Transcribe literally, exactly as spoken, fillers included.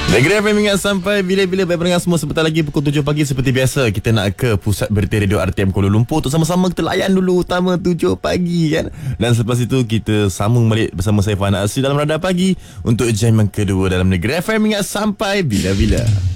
Negeri F M ingat sampai bila-bila. Baik pendengar semua, sebentar lagi pukul tujuh pagi seperti biasa kita nak ke pusat berita radio R T M Kuala Lumpur untuk sama-sama kita layan dulu utama tujuh pagi kan. Dan selepas itu kita sambung balik bersama saya Fahana Asri dalam Radar Pagi untuk jam yang kedua dalam Negeri F M ingat sampai bila-bila.